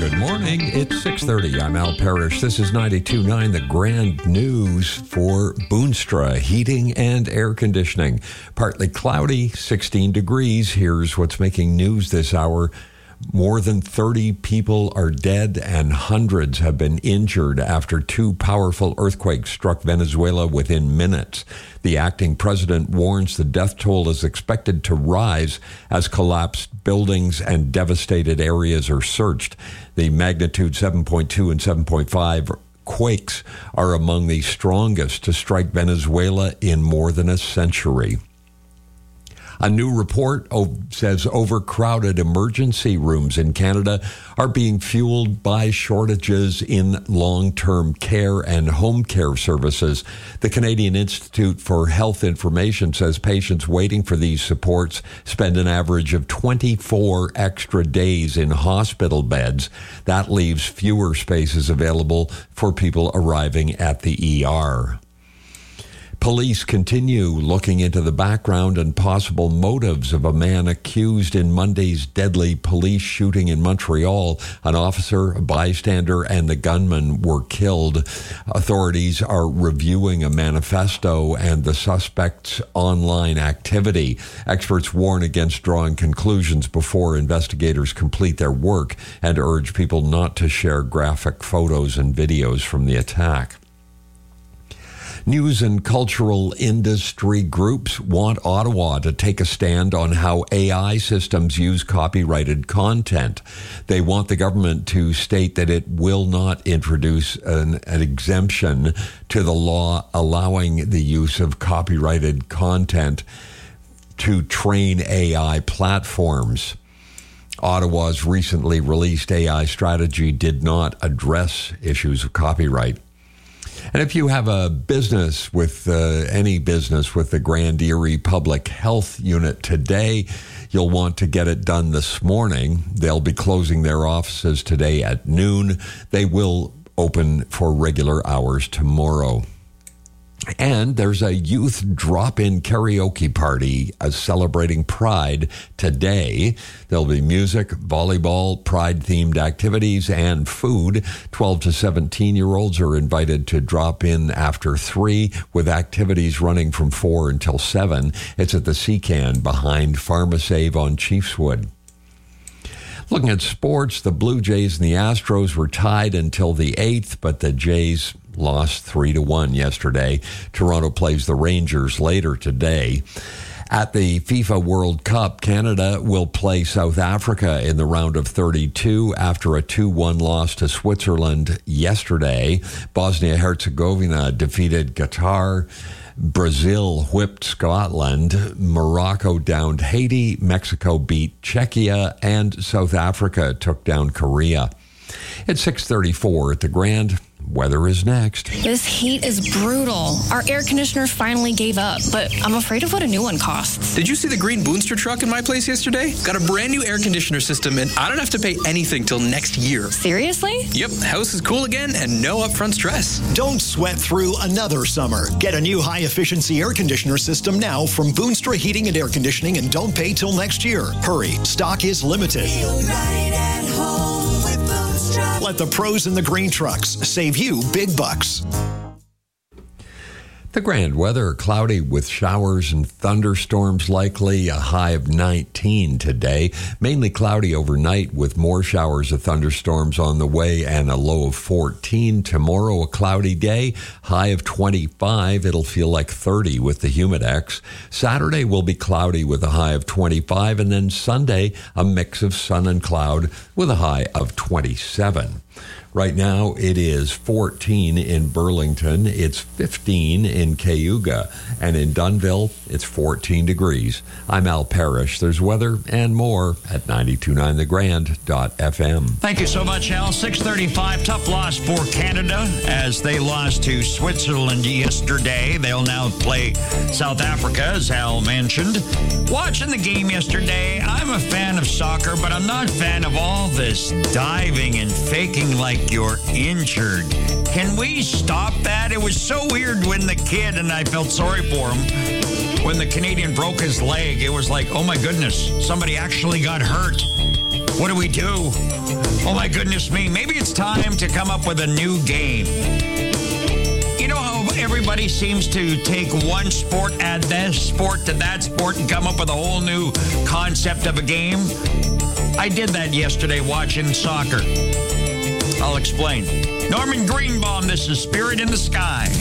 Good morning. It's 6:30. I'm Al Parrish. This is 92.9, the grand news for Boonstra Heating and Air Conditioning. Partly cloudy, 16 degrees. Here's what's making news this hour. More than 30 people are dead and hundreds have been injured after two powerful earthquakes struck Venezuela within minutes. The acting president warns the death toll is expected to rise as collapsed buildings and devastated areas are searched. The magnitude 7.2 and 7.5 quakes are among the strongest to strike Venezuela in more than a century. A new report says overcrowded emergency rooms in Canada are being fueled by shortages in long-term care and home care services. The Canadian Institute for Health Information says patients waiting for these supports spend an average of 24 extra days in hospital beds. That leaves fewer spaces available for people arriving at the ER. Police continue looking into the background and possible motives of a man accused in Monday's deadly police shooting in Montreal. An officer, a bystander, and the gunman were killed. Authorities are reviewing a manifesto and the suspect's online activity. Experts warn against drawing conclusions before investigators complete their work and urge people not to share graphic photos and videos from the attack. News and cultural industry groups want Ottawa to take a stand on how AI systems use copyrighted content. They want the government to state that it will not introduce an exemption to the law allowing the use of copyrighted content to train AI platforms. Ottawa's recently released AI strategy did not address issues of copyright. And if you have a business with any business with the Grand Erie Public Health Unit today, you'll want to get it done this morning. They'll be closing their offices today at noon. They will open for regular hours tomorrow. And there's a youth drop-in karaoke party celebrating Pride today. There'll be music, volleyball, Pride-themed activities, and food. 12 to 17-year-olds are invited to drop in after 3, with activities running from 4 until 7. It's at the Seacan behind PharmaSave on Chiefswood. Looking at sports, the Blue Jays and the Astros were tied until the 8th, but the Jays lost 3-1 yesterday. Toronto plays the Rangers later today. At the FIFA World Cup, Canada will play South Africa in the round of 32 after a 2-1 loss to Switzerland yesterday. Bosnia-Herzegovina defeated Qatar. Brazil whipped Scotland. Morocco downed Haiti. Mexico beat Czechia. And South Africa took down Korea. It's 6:34 at the Grand. Weather is next. This heat is brutal. Our air conditioner finally gave up, but I'm afraid of what a new one costs. Did you see the green Boonstra truck in my place yesterday? Got a brand new air conditioner system, and I don't have to pay anything till next year. Seriously? Yep, house is cool again and no upfront stress. Don't sweat through another summer. Get a new high-efficiency air conditioner system now from Boonstra Heating and Air Conditioning and don't pay till next year. Hurry, stock is limited. Feel right at home with Boonstra. Let the pros in the green trucks save you big bucks. The Grand weather, cloudy with showers and thunderstorms likely, a high of 19 today. Mainly cloudy overnight with more showers of thunderstorms on the way and a low of 14. Tomorrow, a cloudy day, high of 25. It'll feel like 30 with the Humidex. Saturday will be cloudy with a high of 25. And then Sunday, a mix of sun and cloud with a high of 27. Right now, it is 14 in Burlington, it's 15 in Cayuga, and in Dunnville, it's 14 degrees. I'm Al Parrish. There's weather and more at 929thegrand.fm. Thank you so much, Al. 6:35, tough loss for Canada as they lost to Switzerland yesterday. They'll now play South Africa, as Al mentioned. Watching the game yesterday, I'm a fan of soccer, but I'm not a fan of all this diving and faking like you're injured. Can we stop that? It was so weird when the kid, and I felt sorry for him, when the Canadian broke his leg. It was like, oh my goodness, somebody actually got hurt. What do we do? Oh, my goodness me. Maybe it's time to come up with a new game. You know how everybody seems to take one sport, add this sport to that sport, and come up with a whole new concept of a game? I did that yesterday watching soccer. I'll explain. Norman Greenbaum, this is Spirit in the Sky.